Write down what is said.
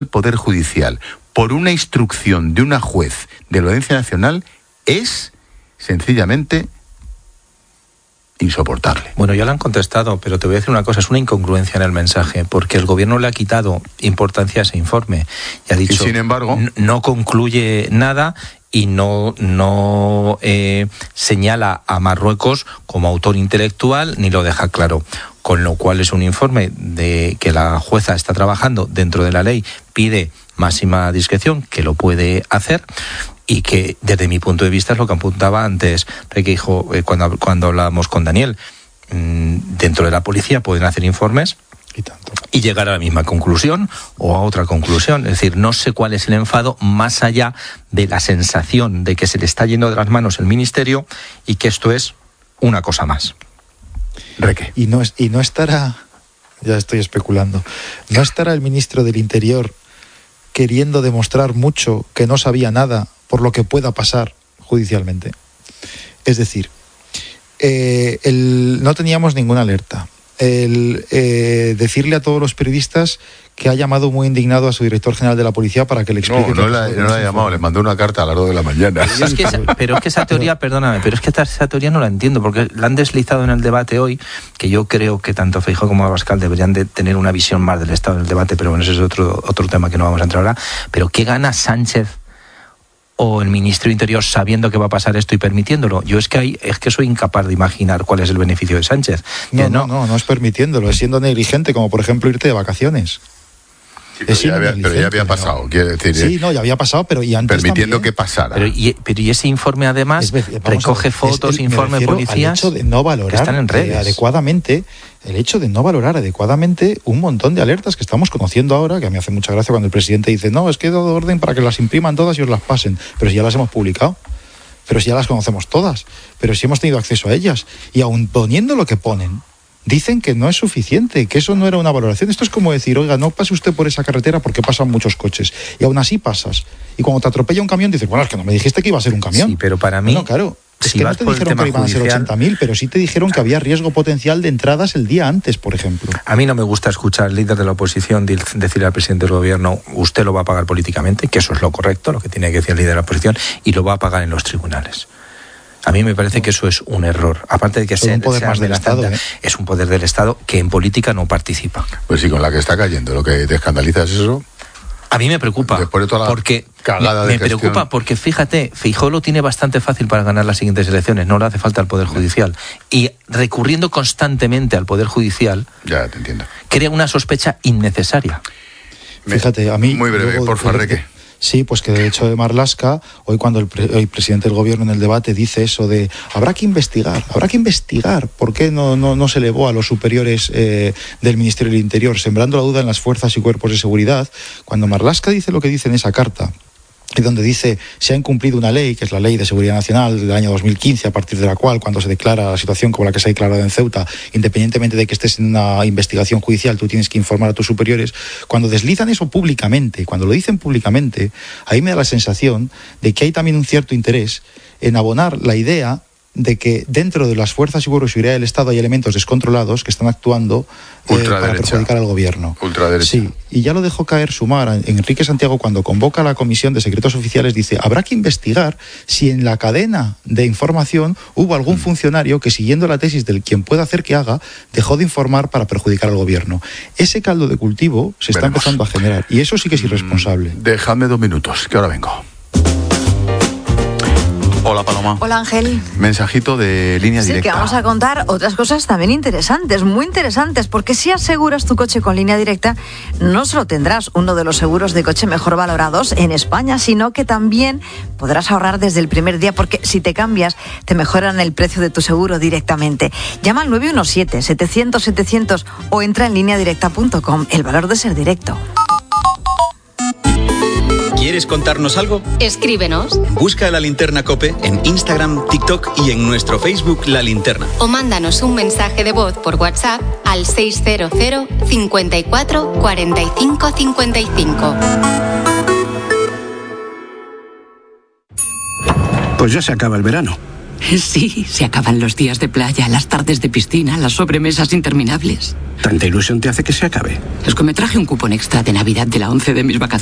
Poder Judicial por una instrucción de una juez de la Audiencia Nacional es sencillamente insoportable. Bueno, ya lo han contestado, pero te voy a decir una cosa, es una incongruencia en el mensaje, porque el gobierno le ha quitado importancia a ese informe y ha dicho, y sin embargo, no concluye nada y no señala a Marruecos como autor intelectual ni lo deja claro. Con lo cual es un informe de que la jueza está trabajando dentro de la ley, pide máxima discreción, que lo puede hacer, y que desde mi punto de vista es lo que apuntaba antes, que dijo cuando hablábamos con Daniel, dentro de la policía pueden hacer informes y llegar a la misma conclusión o a otra conclusión. Es decir, no sé cuál es el enfado más allá de la sensación de que se le está yendo de las manos el ministerio y que esto es una cosa más. Reque. Y no estará, ya estoy especulando, no estará el ministro del Interior queriendo demostrar mucho que no sabía nada por lo que pueda pasar judicialmente. Es decir, no teníamos ninguna alerta. Decirle a todos los periodistas que ha llamado muy indignado a su director general de la policía para que le explique. No la ha llamado, le mandó una carta a las 2 de la mañana. Pero es que esa teoría, perdóname, esa teoría no la entiendo, porque la han deslizado en el debate hoy, que yo creo que tanto Feijóo como Abascal deberían de tener una visión más del Estado en el debate, pero bueno, ese es otro tema que no vamos a entrar ahora. Pero ¿qué gana Sánchez o el ministro de Interior sabiendo que va a pasar esto y permitiéndolo? Yo es que soy incapaz de imaginar cuál es el beneficio de Sánchez. No es permitiendo, es siendo negligente, como por ejemplo irte de vacaciones. Sí, pero ya había pasado, quiere decir. Sí, ya había pasado, pero y antes permitiendo también. Que pasara. Pero ese informe además recoge fotos, informe de policías. El hecho de no valorar están en redes. adecuadamente, un montón de alertas que estamos conociendo ahora, que a mí me hace mucha gracia cuando el presidente dice, no, es que he dado orden para que las impriman todas y os las pasen, pero si ya las hemos publicado, pero si ya las conocemos todas, pero si hemos tenido acceso a ellas, y aun poniendo lo que ponen, dicen que no es suficiente, que eso no era una valoración. Esto es como decir, oiga, no pase usted por esa carretera porque pasan muchos coches. Y aún así pasas. Y cuando te atropella un camión, dices, bueno, es que no me dijiste que iba a ser un camión. Sí, pero para mí... No, claro. Es que no te dijeron que iban a ser 80.000, pero sí te dijeron que había riesgo potencial de entradas el día antes, por ejemplo. A mí no me gusta escuchar al líder de la oposición decirle al presidente del gobierno, usted lo va a pagar políticamente, que eso es lo correcto, lo que tiene que decir el líder de la oposición, y lo va a pagar en los tribunales. A mí me parece que eso es un error. Aparte de que sea un poder más del Estado, es un poder del Estado que en política no participa. Pues sí, con la que está cayendo, lo que te escandaliza es eso. A mí me preocupa. Después de toda la porque cagada me preocupa porque, fíjate, Feijóo lo tiene bastante fácil para ganar las siguientes elecciones. No le hace falta al Poder Judicial. Y recurriendo constantemente al Poder Judicial, ya te entiendo, crea una sospecha innecesaria. Fíjate, a mí... Muy breve, por favor, Reque. Sí, pues que de hecho de Marlaska, hoy cuando el presidente del gobierno en el debate dice eso de habrá que investigar, ¿por qué no se elevó a los superiores del Ministerio del Interior, sembrando la duda en las fuerzas y cuerpos de seguridad? Cuando Marlaska dice lo que dice en esa carta, y donde dice se ha incumplido una ley, que es la Ley de Seguridad Nacional del año 2015, a partir de la cual, cuando se declara la situación como la que se ha declarado en Ceuta, independientemente de que estés en una investigación judicial, tú tienes que informar a tus superiores. Cuando deslizan eso públicamente, cuando lo dicen públicamente, ahí me da la sensación de que hay también un cierto interés en abonar la idea de que dentro de las fuerzas y cuerpos de seguridad del Estado hay elementos descontrolados que están actuando para perjudicar al gobierno. Ultraderecha. Sí, y ya lo dejó caer Sumar. Enrique Santiago, cuando convoca a la Comisión de Secretos Oficiales, dice, habrá que investigar si en la cadena de información hubo algún funcionario que, siguiendo la tesis del quien pueda hacer que haga, dejó de informar para perjudicar al gobierno. Ese caldo de cultivo se está empezando a generar, y eso sí que es irresponsable. Dejadme 2 minutos, que ahora vengo. Hola, Paloma. Hola, Ángel. Mensajito de línea directa. Sí, que vamos a contar otras cosas también interesantes, muy interesantes, porque si aseguras tu coche con línea directa, no solo tendrás uno de los seguros de coche mejor valorados en España, sino que también podrás ahorrar desde el primer día, porque si te cambias, te mejoran el precio de tu seguro directamente. Llama al 917-700-700 o entra en lineadirecta.com. El valor de ser directo. ¿Quieres contarnos algo? Escríbenos. Busca La Linterna COPE en Instagram, TikTok y en nuestro Facebook La Linterna. O mándanos un mensaje de voz por WhatsApp al 600 54 45 55. Pues ya se acaba el verano. Sí, se acaban los días de playa, las tardes de piscina, las sobremesas interminables. ¿Tanta ilusión te hace que se acabe? Es que me traje un cupón extra de Navidad de la 11 de mis vacaciones.